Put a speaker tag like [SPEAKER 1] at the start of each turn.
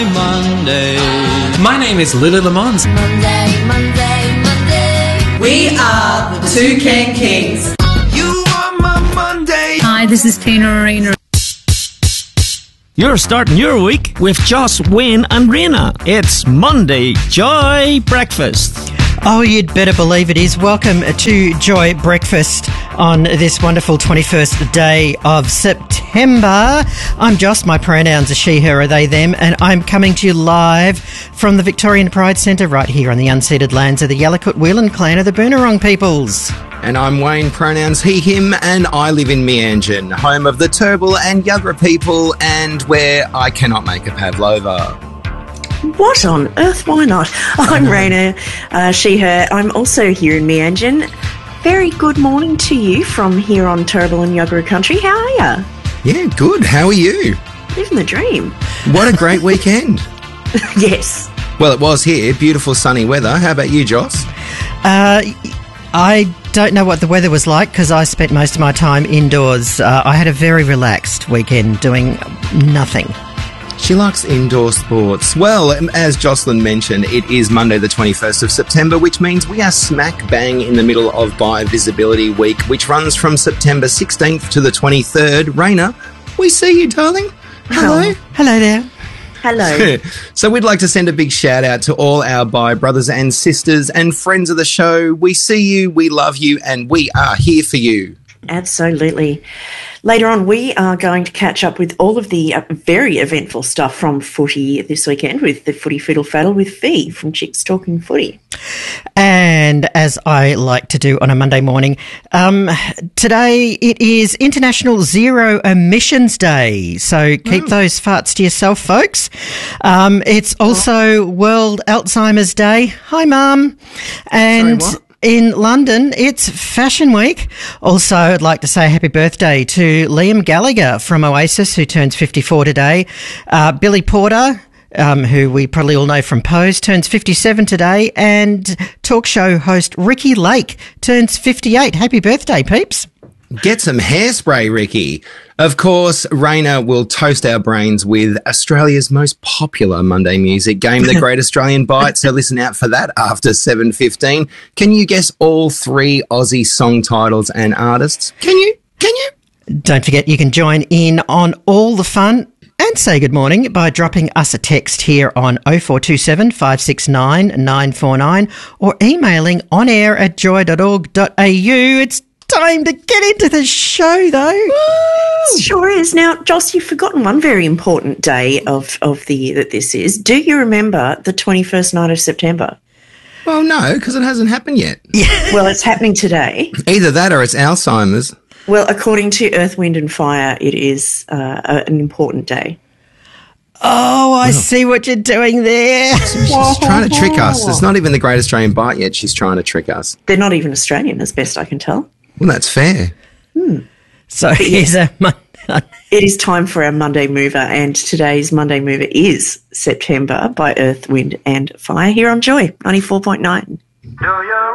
[SPEAKER 1] Monday. My name is Lily Lamont.
[SPEAKER 2] Monday, Monday, Monday.
[SPEAKER 3] We are the Toucan Kings.
[SPEAKER 4] You are my Monday.
[SPEAKER 5] Hi, this is Tina Arena.
[SPEAKER 6] You're starting your week with Joss, Wayne and Raina. It's Monday Joy Breakfast.
[SPEAKER 7] Oh, you'd better believe it is. Welcome to Joy Breakfast on this wonderful 21st day of September. I'm Joss. My pronouns are she, her, or they, them, and I'm coming to you live from the Victorian Pride Centre right here on the unceded lands of the Yalukit Whelan clan of the Boonwurrung peoples.
[SPEAKER 4] And I'm Wayne, pronouns he, him, and I live in Meanjin, home of the Turrbal and Yuggera people, and where I cannot make a pavlova.
[SPEAKER 3] What on earth? Why not? I'm Raina, she, her. I'm also here in Meanjin. Very good morning to you from here on Turrbal and Yuggera country. How are you?
[SPEAKER 4] Yeah, good. How are you?
[SPEAKER 3] Living the dream.
[SPEAKER 4] What a great weekend.
[SPEAKER 3] Yes.
[SPEAKER 4] Well, it was here. Beautiful sunny weather. How about you, Joss?
[SPEAKER 7] I don't know what the weather was like because I spent most of my time indoors. I had a very relaxed weekend doing nothing.
[SPEAKER 4] She likes indoor sports. Well, as Jocelyn mentioned, it is Monday the 21st of September, which means we are smack bang in the middle of Bi-Visibility Week, which runs from September 16th to the 23rd. Raina, we see you, darling. Hello.
[SPEAKER 7] Hello there.
[SPEAKER 3] Hello.
[SPEAKER 4] So we'd like to send a big shout out to all our Bi brothers and sisters and friends of the show. We see you, we love you, and we are here for you.
[SPEAKER 3] Absolutely. Later on, we are going to catch up with all of the very eventful stuff from footy this weekend with the Footy Fiddle Faddle with Fee from Chicks Talking Footy.
[SPEAKER 7] And as I like to do on a Monday morning, today it is International Zero Emissions Day. So keep those farts to yourself, folks. It's also World Alzheimer's Day. Hi, Mum. And
[SPEAKER 4] Sorry, what?
[SPEAKER 7] in London, it's Fashion Week. Also, I'd like to say happy birthday to Liam Gallagher from Oasis, who turns 54 today. Billy Porter, who we probably all know from Pose, turns 57 today. And talk show host Ricky Lake turns 58. Happy birthday, peeps.
[SPEAKER 4] Get some hairspray, Ricky. Of course, Raina will toast our brains with Australia's most popular Monday music game, The Great Australian Bite, so listen out for that after 7:15. Can you guess all three Aussie song titles and artists? Can you?
[SPEAKER 7] Don't forget you can join in on all the fun and say good morning by dropping us a text here on 0427 569 949 or emailing onair@joy.org.au. It's time to get into the show, though.
[SPEAKER 3] Sure is. Now, Joss, you've forgotten one very important day of the year that this is. Do you remember the 21st night of September?
[SPEAKER 4] Well, no, because it hasn't happened yet.
[SPEAKER 3] Well, it's happening today.
[SPEAKER 4] Either that or it's Alzheimer's.
[SPEAKER 3] Well, according to Earth, Wind and Fire, it is an important day.
[SPEAKER 7] Oh, I see what you're doing there.
[SPEAKER 4] She's trying to trick us. It's not even the Great Australian Bite yet. She's trying to trick us.
[SPEAKER 3] They're not even Australian, as best I can tell.
[SPEAKER 4] Well, that's fair.
[SPEAKER 7] So here's a...
[SPEAKER 3] It is time for our Monday Mover, and today's Monday Mover is September by Earth, Wind and Fire here on Joy 94.9.